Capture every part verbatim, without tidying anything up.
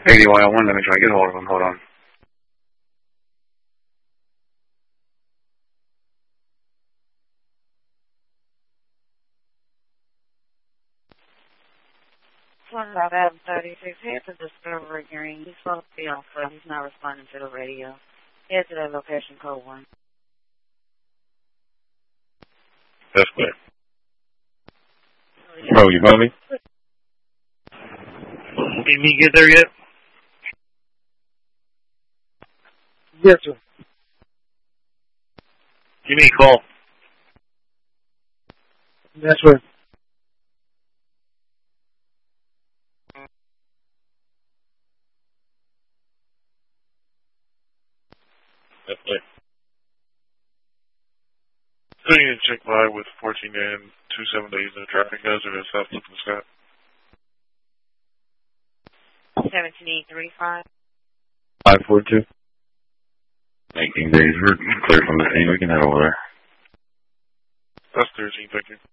eighty Y one, let me try to get hold of him. Hold on. One about Adam thirty-six. Head to Discovery Green. He's supposed to be on foot. He's not responding to the radio. Head to that location, code one. That's clear. Oh, you know me? Did he get there yet? Yes, sir. Give me a call. That's right. That's clear. So you can check by with fourteen and two seven days in traffic hazard at South Looking Scott. seventeen eight three five. five four two. nineteen days. We're clear from the scene. We can head over there. That's thirteen, thank you.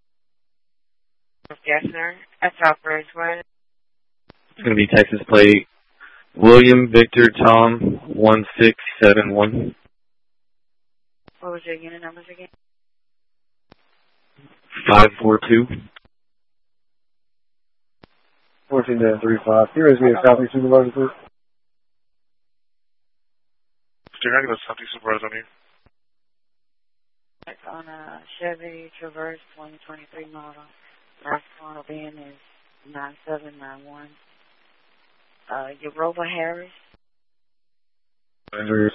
Gessner, at South Bridgeway. It's going to be Texas plate William Victor Tom one six seven one. What was your unit numbers again? five four two. fourteen dash three five. Here is me a Southeast Supervisor, please. Can I get a Southeast Supervisor on here? It's on a Chevy Traverse twenty twenty-three model. Last model being is nine seven nine one. Uh, Yoruba Harris. Can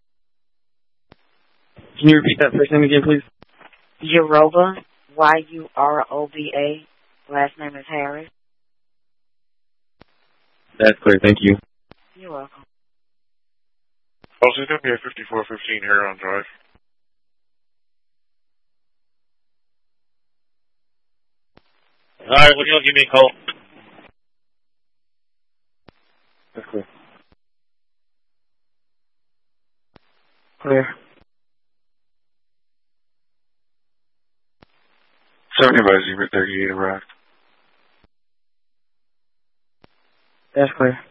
you repeat that first name again, please? Yoruba, Y U R O B A. Last name is Harris. That's clear, thank you. You're welcome. Oh, so it's going to be a fifty-four fifteen here on Drive. Alright, well, you'll give me a call. That's clear. Clear. seventy by zero thirty-eight arrived. That's clear.